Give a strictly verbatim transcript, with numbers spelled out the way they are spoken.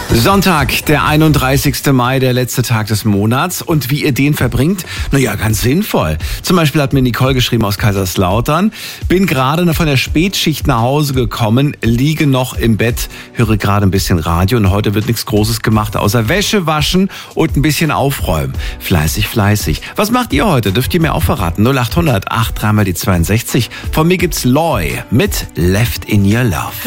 Sonntag, der einunddreißigste Mai, der letzte Tag des Monats. Und wie ihr den verbringt? Naja, ganz sinnvoll. Zum Beispiel hat mir Nicole geschrieben aus Kaiserslautern. Bin gerade von der Spätschicht nach Hause gekommen, liege noch im Bett, höre gerade ein bisschen Radio und heute wird nichts Großes gemacht, außer Wäsche waschen und ein bisschen aufräumen. Fleißig, fleißig. Was macht ihr heute? Dürft ihr mir auch verraten? null acht hundert acht drei mal die zweiundsechzig. Von mir gibt's Loy mit Left in Your Love.